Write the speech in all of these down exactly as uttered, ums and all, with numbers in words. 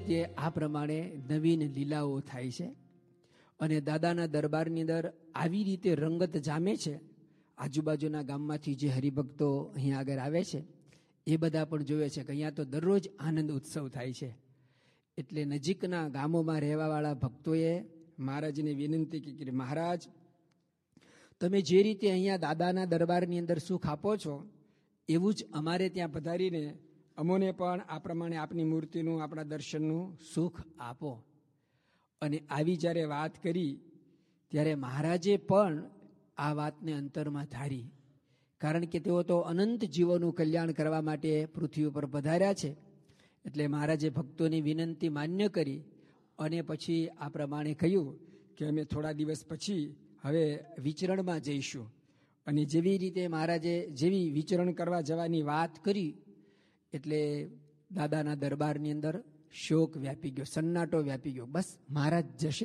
તે આ પ્રમાણે નવીન લીલાઓ થાય છે અને દાદાના દરબારની અંદર આવી રીતે રંગત જામે છે. આજુબાજુના ગામમાંથી જે હરિભક્તો અહીંયા આગળ આવે છે એ બધા પણ જોવે છે કે અહીંયા તો દરરોજ આનંદ ઉત્સવ થાય છે. એટલે નજીકના ગામોમાં રહેવાવાળા ભક્તોએ મહારાજને વિનંતી કરી, મહારાજ તમે જે રીતે અહીંયા દાદાના દરબારની અંદર સુખ આપો છો એવું જ અમારે ત્યાં પધારીને અમોને પણ આ પ્રમાણે આપની મૂર્તિનું, આપણા દર્શનનું સુખ આપો. અને આવી જ્યારે વાત કરી ત્યારે મહારાજે પણ આ વાતને અંતરમાં ધારી, કારણ કે તેઓ તો અનંત જીવોનું કલ્યાણ કરવા માટે પૃથ્વી ઉપર પધાર્યા છે. એટલે મહારાજે ભક્તોની વિનંતી માન્ય કરી અને પછી આ પ્રમાણે કહ્યું કે અમે થોડા દિવસ પછી હવે વિચરણમાં જઈશું. અને જેવી રીતે મહારાજે જેવી વિચરણ કરવા જવાની વાત કરી એટલે દાદાના દરબારની અંદર શોક વ્યાપી ગયો, સન્નાટો વ્યાપી ગયો. બસ મહારાજ જશે.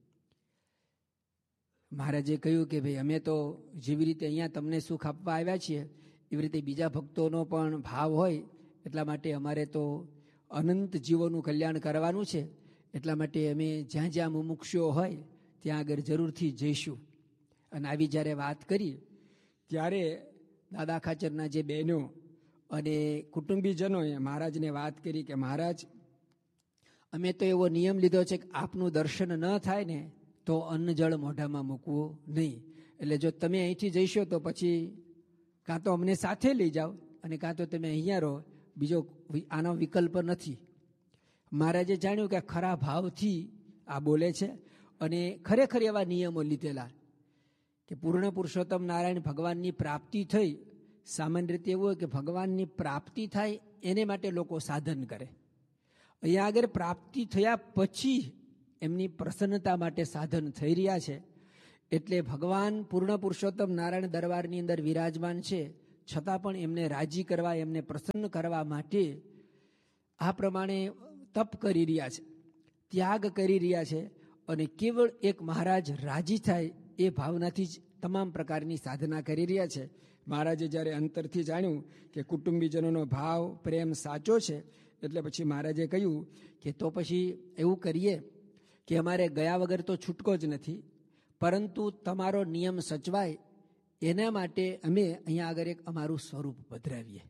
મહારાજે કહ્યું કે ભાઈ અમે તો જેવી રીતે અહીંયા તમને સુખ આપવા આવ્યા છીએ એવી રીતે બીજા ભક્તોનો પણ ભાવ હોય, એટલા માટે અમારે તો અનંત જીવોનું કલ્યાણ કરવાનું છે. એટલા માટે અમે જ્યાં જ્યાં મુમુક્ષુઓ હોય ત્યાં આગળ જરૂરથી જઈશું. અને આવી જ્યારે વાત કરી ત્યારે દાદા ખાચરના જે બહેનો અને કુટુંબીજનોએ મહારાજને વાત કરી કે મહારાજ અમે તો એવો નિયમ લીધો છે કે આપનું દર્શન ન થાય ને તો અન્ન જળ મોઢામાં મૂકવું નહીં. એટલે જો તમે અહીંથી જઈશો તો પછી કાં તો અમને સાથે લઈ જાઓ અને કાં તો તમે અહીંયા રહો, બીજો આનો વિકલ્પ નથી. મહારાજે જાણ્યું કે ખરા ભાવથી આ બોલે છે અને ખરેખર એવા નિયમો લીધેલા કે પૂર્ણ પુરુષોત્તમ નારાયણ ભગવાનની પ્રાપ્તિ થઈ. સામાન્ય રીતે એવું હોય કે ભગવાનની પ્રાપ્તિ થાય એને માટે લોકો સાધન કરે. અહીંયા આગળ પ્રાપ્તિ થયા પછી એમની પ્રસન્નતા માટે સાધન થઈ રહ્યા છે. એટલે ભગવાન પૂર્ણ પુરુષોત્તમ નારાયણ દરબારની અંદર વિરાજમાન છે, છતાં પણ એમને રાજી કરવા, એમને પ્રસન્ન કરવા માટે આ પ્રમાણે તપ કરી રહ્યા છે, ત્યાગ કરી રહ્યા છે. અને કેવળ એક મહારાજ રાજી થાય એ ભાવનાથી જ તમામ પ્રકારની સાધના કરી રહ્યા છે. મહારાજે જ્યારે અંતરથી જાણ્યું કે કુટુંબીજનોનો ભાવ પ્રેમ સાચો છે એટલે પછી મહારાજે કહ્યું કે તો પછી એવું કરીએ કે અમારે ગયા વગર તો છૂટકો જ નથી, પરંતુ તમારો નિયમ સચવાય એના માટે અમે અહીંયા આગળ એક અમારું સ્વરૂપ પધરાવીએ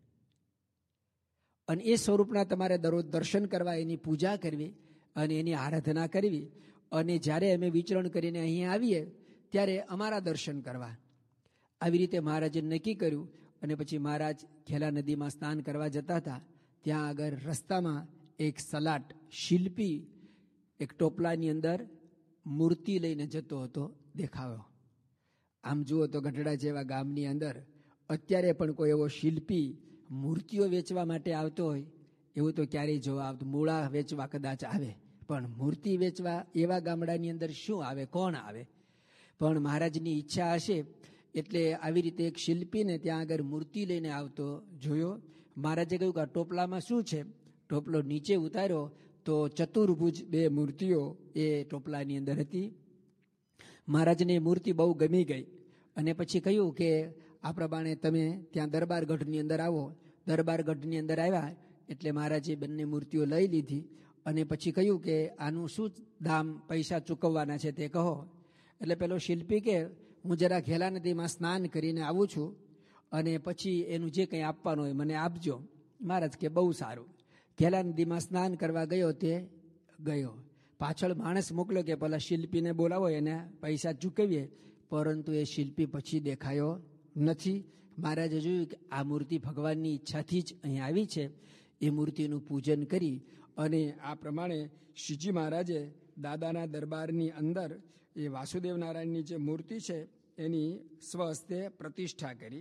અને એ સ્વરૂપના તમારે દરરોજ દર્શન કરવા, એની પૂજા કરવી અને એની આરાધના કરવી. અને જ્યારે અમે વિચરણ કરીને અહીંયા આવીએ ત્યારે અમારા દર્શન કરવા. આવી રીતે મહારાજે નક્કી કર્યું. અને પછી મહારાજ ખેલા નદીમાં સ્નાન કરવા જતા હતા. ત્યાં આગળ રસ્તામાં એક સલાટ શિલ્પી એક ટોપલાની અંદર મૂર્તિ લઈને જતો હતો દેખાયો. આમ જુઓ તો ગઢડા જેવા ગામની અંદર અત્યારે પણ કોઈ એવો શિલ્પી મૂર્તિઓ વેચવા માટે આવતો હોય એવું તો ક્યારેય જોવા આવતું. મૂળા વેચવા કદાચ આવે, પણ મૂર્તિ વેચવા એવા ગામડાની અંદર શું આવે, કોણ આવે? પણ મહારાજની ઈચ્છા હશે એટલે આવી રીતે એક શિલ્પીને ત્યાં આગળ મૂર્તિ લઈને આવતો જોયો. મહારાજે કહ્યું કે આ ટોપલામાં શું છે? ટોપલો નીચે ઉતાર્યો તો ચતુર્ભુજ બે મૂર્તિઓ એ ટોપલાની અંદર હતી. મહારાજને મૂર્તિ બહુ ગમી ગઈ અને પછી કહ્યું કે આ પ્રમાણે તમે ત્યાં દરબારગઢની અંદર આવો. દરબારગઢની અંદર આવ્યા એટલે મહારાજે બંને મૂર્તિઓ લઈ લીધી અને પછી કહ્યું કે આનું શું દામ, પૈસા ચૂકવવાના છે તે કહો. એટલે પેલો શિલ્પી કે હું જરા ઘેલા નદીમાં સ્નાન કરીને આવું છું અને પછી એનું જે કંઈ આપવાનું હોય મને આપજો. મહારાજ કે બહુ સારું. ઘેલા નદીમાં સ્નાન કરવા ગયો તે ગયો. પાછળ માણસ મોકલ્યો કે પેલા શિલ્પીને બોલાવો, એને પૈસા ચૂકવીએ, પરંતુ એ શિલ્પી પછી દેખાયો નથી. મહારાજે જોયું કે આ મૂર્તિ ભગવાનની ઈચ્છાથી જ અહીં આવી છે. એ મૂર્તિનું પૂજન કરી અને આ પ્રમાણે શ્રીજી મહારાજે દાદાના દરબારની અંદર એ વાસુદેવ નારાયણની જે મૂર્તિ છે એની સ્વહસ્તે પ્રતિષ્ઠા કરી.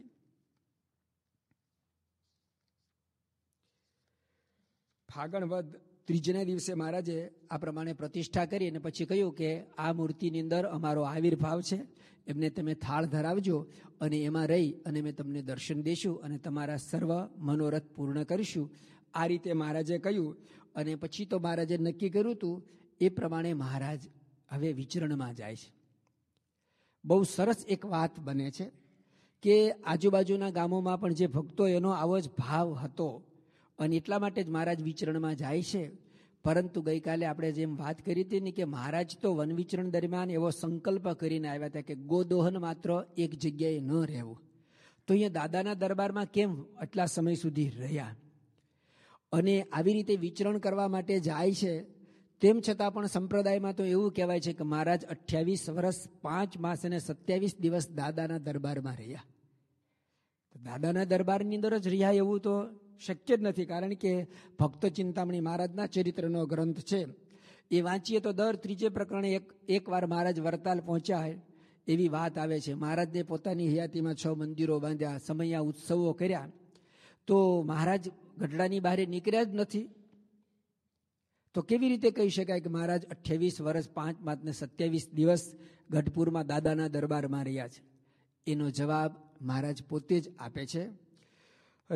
ફાગણ વદ ત્રીજના દિવસે મહારાજે આ પ્રમાણે પ્રતિષ્ઠા કરી અને પછી કહ્યું કે આ મૂર્તિની અંદર અમારો આવિર્ભાવ છે, એમને તમે થાળ ધરાવજો અને એમાં રહી અને અમે તમને દર્શન દેશું અને તમારા સર્વ મનોરથ પૂર્ણ કરીશું. આ રીતે મહારાજે કહ્યું. અને પછી તો મહારાજે નક્કી કર્યું હતું એ પ્રમાણે મહારાજ હવે વિચરણમાં જાય છે. બહુ સરસ એક વાત બને છે કે આજુબાજુના ગામોમાં પણ જે ભક્તો એનો આવો જ ભાવ હતો અને એટલા માટે જ મહારાજ વિચરણમાં જાય છે. પરંતુ ગઈકાલે આપણે જેમ વાત કરી હતી ને કે મહારાજ તો વન વિચરણ દરમિયાન એવો સંકલ્પ કરીને આવ્યા હતા કે ગોદોહન માત્ર એક જગ્યાએ ન રહેવું. તો અહીંયા દાદાના દરબારમાં કેમ આટલા સમય સુધી રહ્યા? અને આવી રીતે વિચરણ કરવા માટે જાય છે, તેમ છતાં પણ સંપ્રદાયમાં તો એવું કહેવાય છે કે મહારાજ અઠ્યાવીસ વર્ષ પાંચ માસ અને સત્યાવીસ દિવસ દાદાના દરબારમાં રહ્યા. દાદાના દરબારની અંદર જ રહ્યા એવું તો શક્ય જ નથી, કારણ કે ભક્ત ચિંતામણી મહારાજના ચરિત્રનો ગ્રંથ છે. એ વાંચીએ તો દર ત્રીજે પ્રકરણે એક એકવાર મહારાજ વરતાલ પહોંચ્યા એવી વાત આવે છે. મહારાજને પોતાની હયાતીમાં છ મંદિરો બાંધ્યા, સમયા ઉત્સવો કર્યા, તો મહારાજ ગઢડાની બહાર નીકળ્યા જ નથી. તો કેવી રીતે કહી શકાય કે મહારાજ અઠ્યાવીસ વર્ષ પાંચ માસ ને સત્યાવીસ દિવસ ગઢપુરમાં દાદાના દરબારમાં રહ્યા છે? એનો જવાબ મહારાજ પોતે જ આપે છે.